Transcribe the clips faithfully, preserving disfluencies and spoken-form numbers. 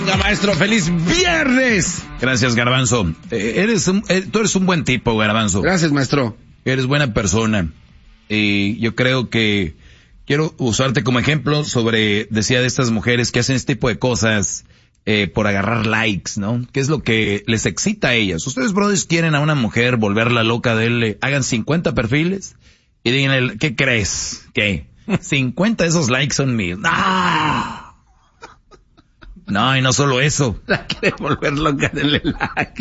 Venga, maestro, feliz viernes. Gracias, Garbanzo. Eh, eres un, eh, tú eres un buen tipo, Garbanzo. Gracias, maestro. Eres buena persona. Y yo creo que quiero usarte como ejemplo sobre, decía, de estas mujeres que hacen este tipo de cosas eh, por agarrar likes, ¿no? ¿Qué es lo que les excita a ellas? Ustedes, brothers, quieren a una mujer volverla loca de él, hagan cincuenta perfiles y díganle, ¿qué crees? ¿Qué? cincuenta de esos likes son míos. ¡Ah! No, y no solo eso. La quiere volver loca, denle likes.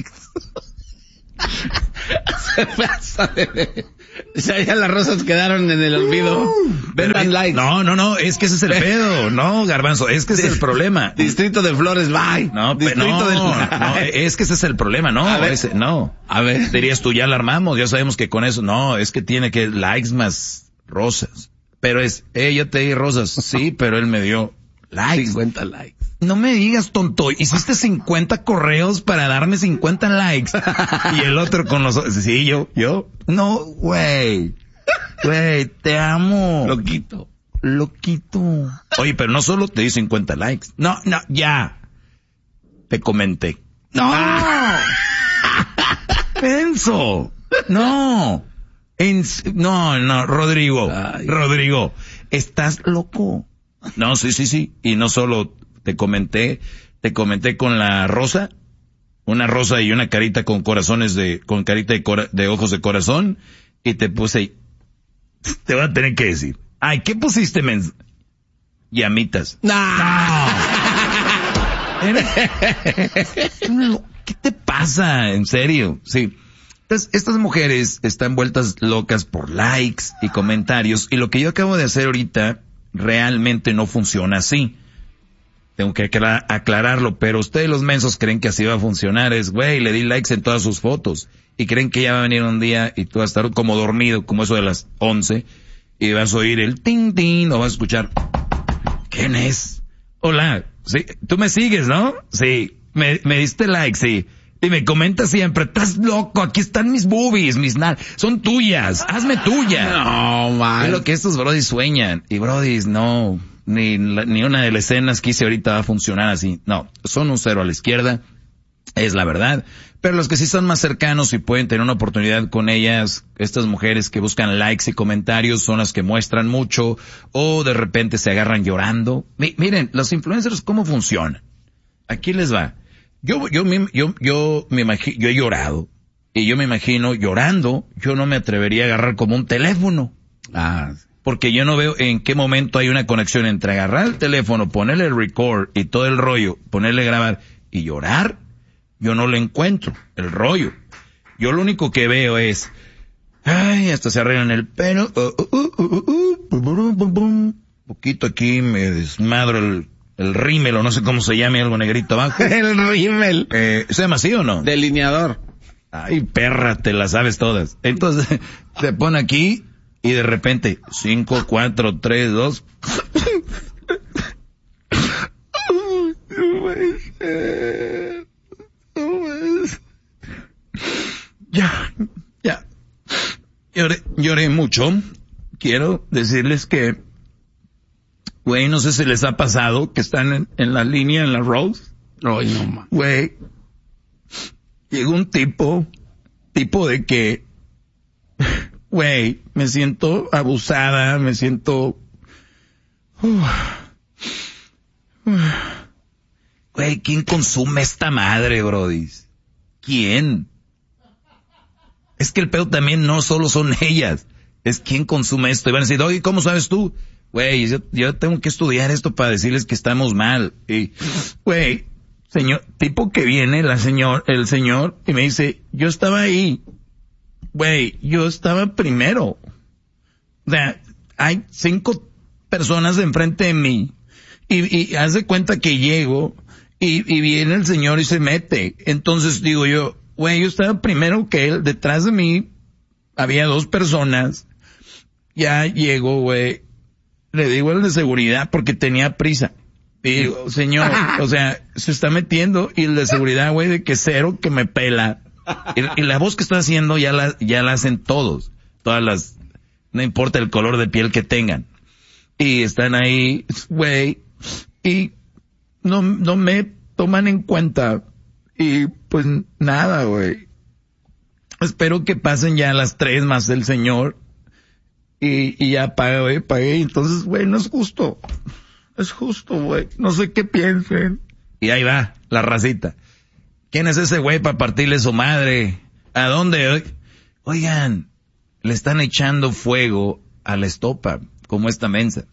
Se pasa de... Ya, ya las rosas quedaron en el olvido. Vendan likes. No, no, no, es que ese es el pedo. No, Garbanzo, es que ese es el problema. Distrito de Flores, bye. No, Distrito no, del... no, es que ese es el problema, no. A ver. Ese, no. A ver. Dirías tú, ya la armamos, ya sabemos que con eso, no, es que tiene que likes más rosas. Pero es, eh, yo te di rosas. Sí, pero él me dio likes. cincuenta likes. No me digas, tonto, hiciste cincuenta correos para darme cincuenta likes. Y el otro con los... Sí, yo, yo. No, güey. Güey, te amo. Loquito. Loquito. Oye, pero no solo te di cincuenta likes. No, no, ya. Te comenté. No. Penso. No. En, no, no, Rodrigo. Ay. Rodrigo, estás loco. No, sí, sí, sí. Y no solo te comenté, te comenté con la rosa, una rosa y una carita con corazones de, con carita de, cora, de ojos de corazón, y te puse, te voy a tener que decir, ay, ¿qué pusiste, mens? Llamitas. No. no. ¿Qué te pasa? En serio, sí. Entonces, estas mujeres están vueltas locas por likes y comentarios, y lo que yo acabo de hacer ahorita realmente no funciona así. Tengo que aclararlo, pero ustedes los mensos creen que así va a funcionar. Es, güey, le di likes en todas sus fotos. Y creen que ya va a venir un día y tú vas a estar como dormido, como eso de las once, y vas a oír el ting ting, o vas a escuchar, ¿quién es? Hola, sí, tú me sigues, ¿no? Sí, me, me diste like, sí. Y me comentas siempre, estás loco, aquí están mis boobies, mis nal, son tuyas, hazme tuya. No, man. Es lo que estos brodis sueñan. Y brodis, no, ni, ni una de las escenas que hice ahorita va a funcionar así. No, son un cero a la izquierda, es la verdad. Pero los que sí son más cercanos y pueden tener una oportunidad con ellas, estas mujeres que buscan likes y comentarios son las que muestran mucho, o de repente se agarran llorando. Mi, miren, los influencers, ¿cómo funcionan? Aquí les va. Yo, yo, yo, yo me imagino, yo he llorado, y yo me imagino llorando, yo no me atrevería a agarrar como un teléfono. Ah, porque yo no veo en qué momento hay una conexión entre agarrar el teléfono, ponerle el record y todo el rollo, ponerle grabar y llorar. Yo no le encuentro el rollo. Yo lo único que veo es, ay, hasta se arreglan el pelo, uh, uh, uh, uh, uh, uh, un poquito aquí me desmadro el, el rímel, o no sé cómo se llame, algo negrito abajo. El rímel. Eh, ¿se llama así o no? Delineador. Ay, perra, te las sabes todas. Entonces, te pone aquí y de repente, cinco, cuatro, tres, dos. Ya, ya. Lloré, lloré mucho. Quiero decirles que, güey, no sé si les ha pasado que están en, en la línea, en la Rose. Ay, no, man. Güey, llegó un tipo, tipo de que, güey, me siento abusada, me siento... Güey, ¿quién consume esta madre, brodis? ¿Quién? Es que el pedo también no solo son ellas, es quién consume esto. Y van a decir, oye, ¿cómo sabes tú? Güey, yo, yo tengo que estudiar esto para decirles que estamos mal. Y, güey, señor, tipo que viene la señor, el señor, y me dice, yo estaba ahí. Güey, yo estaba primero. O sea, hay cinco personas enfrente de mí. Y, y haz de cuenta que llego, y, y viene el señor y se mete. Entonces digo yo, güey, yo estaba primero que él, detrás de mí había dos personas. Ya llego, güey, le digo al de seguridad porque tenía prisa. Y digo, señor, o sea, se está metiendo, y el de seguridad, güey, de que cero, que me pela. Y, y la voz que está haciendo ya la, ya la hacen todos. Todas las, no importa el color de piel que tengan. Y están ahí, güey, y no, no me toman en cuenta. Y pues nada, güey. Espero que pasen ya las tres más el señor. Y, y ya pagué, güey, pagué. Entonces, güey, no es justo. Es justo, güey. No sé qué piensen. Y ahí va, la racita. ¿Quién es ese güey para partirle su madre? ¿A dónde? Oigan, le están echando fuego a la estopa, como esta mensa.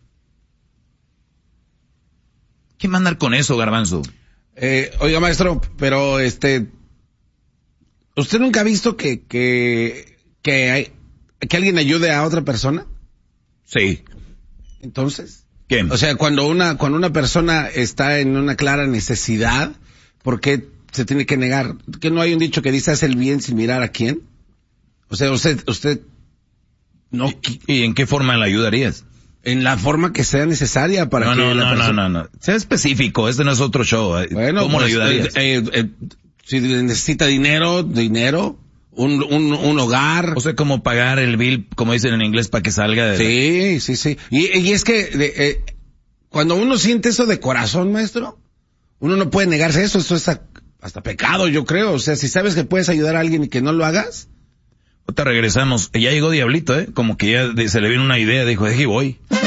¿Qué mandar con eso, Garbanzo? Eh, oiga, maestro, pero este... ¿Usted nunca ha visto que, que, que hay, que alguien ayude a otra persona? Sí. Entonces... ¿Qué? O sea, cuando una, cuando una persona está en una clara necesidad, ¿por qué se tiene que negar? ¿Que no hay un dicho que dice haz el bien sin mirar a quién? O sea, usted, usted, no. ¿Y, y en qué forma la ayudarías? En la forma que sea necesaria para no, que no, la no, persona... no, no, no. Sea específico, este no es otro show. Bueno, ¿cómo pues, le ayudarías? Eh, eh, eh, si necesita dinero, dinero, un, un, un hogar. O sea, como pagar el bill, como dicen en inglés, para que salga de... Sí, sí, sí. Y, y es que, de, eh, cuando uno siente eso de corazón, maestro, uno no puede negarse eso, eso es a, hasta pecado, yo creo. O sea, si sabes que puedes ayudar a alguien y que no lo hagas. Ahorita regresamos. Ya llegó Diablito, ¿eh? Como que ya se le viene una idea, dijo, deje voy.